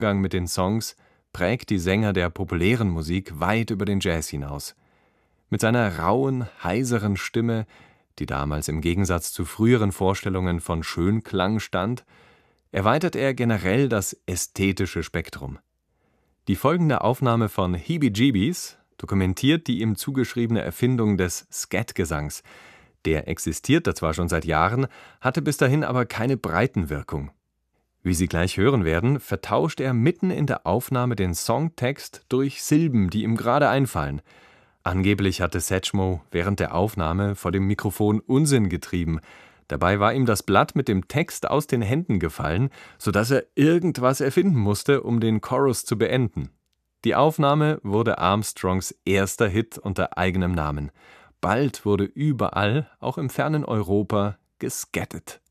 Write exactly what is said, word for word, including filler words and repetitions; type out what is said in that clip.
Umgang mit den Songs prägt die Sänger der populären Musik weit über den Jazz hinaus. Mit seiner rauen, heiseren Stimme, die damals im Gegensatz zu früheren Vorstellungen von Schönklang stand, erweitert er generell das ästhetische Spektrum. Die folgende Aufnahme von Heebie-Jeebies dokumentiert die ihm zugeschriebene Erfindung des Scat-Gesangs. Der existierte zwar schon seit Jahren, hatte bis dahin aber keine Breitenwirkung. Wie Sie gleich hören werden, vertauscht er mitten in der Aufnahme den Songtext durch Silben, die ihm gerade einfallen. Angeblich hatte Satchmo während der Aufnahme vor dem Mikrofon Unsinn getrieben. Dabei war ihm das Blatt mit dem Text aus den Händen gefallen, sodass er irgendwas erfinden musste, um den Chorus zu beenden. Die Aufnahme wurde Armstrongs erster Hit unter eigenem Namen. Bald wurde überall, auch im fernen Europa, gescattet.